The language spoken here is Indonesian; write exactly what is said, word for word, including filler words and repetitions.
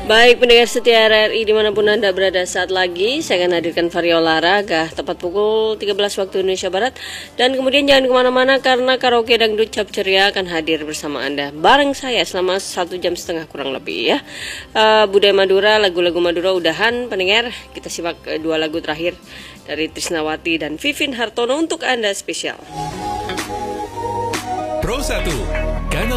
Baik pendengar setia R R I dimanapun Anda berada saat lagi, saya akan hadirkan Vario Olahraga tepat pukul tiga belas waktu Indonesia Barat. Dan kemudian jangan kemana-mana karena karaoke dangdut cap ceria akan hadir bersama Anda bareng saya selama satu jam setengah kurang lebih ya. uh, Budaya Madura, lagu-lagu Madura udahan pendengar. Kita simak uh, dua lagu terakhir dari Trisnawati dan Vivin Hartono untuk Anda spesial. Pro satu, Kanal